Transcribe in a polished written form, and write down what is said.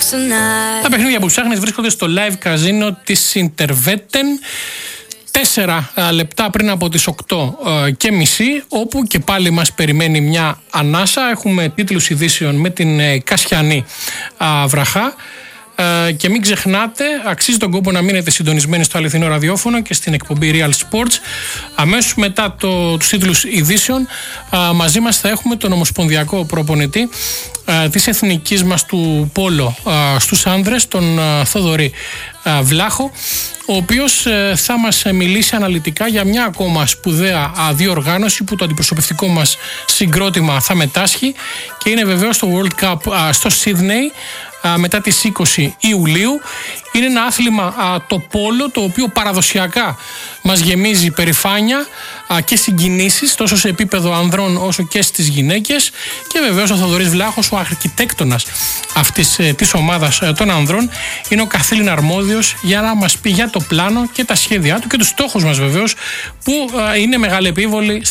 Τα παιχνίδια που ψάχνεις βρίσκονται στο live καζίνο της Interwetten. 4 λεπτά πριν από τις 8:30, όπου και πάλι μας περιμένει μια ανάσα. Έχουμε τίτλους ειδήσεων με την Κασιανή Βραχά. Και μην ξεχνάτε, αξίζει τον κόπο να μείνετε συντονισμένοι στο αληθινό ραδιόφωνο και στην εκπομπή Real Sports. Αμέσως μετά τους τίτλους ειδήσεων, μαζί μας θα έχουμε τον ομοσπονδιακό προπονητή της εθνικής μας του πόλο στους άνδρες, τον Θοδωρή Βλάχο, ο οποίος θα μας μιλήσει αναλυτικά για μια ακόμα σπουδαία διοργάνωση που το αντιπροσωπευτικό μας συγκρότημα θα μετάσχει, και είναι βεβαίως το World Cup στο Σίδνεϊ μετά τις 20 Ιουλίου. Είναι ένα άθλημα το πόλο, το οποίο παραδοσιακά μας γεμίζει περηφάνεια και συγκινήσεις τόσο σε επίπεδο ανδρών όσο και στις γυναίκες, και βεβαίως ο Θοδωρής Βλάχος, ο αρχιτέκτονας αυτής της ομάδας των ανδρών, είναι ο καθήλυνα αρμόδιος για να μας πει για το πλάνο και τα σχέδιά του και τους στόχους μας βεβαίως, που είναι μεγάλη επίβολη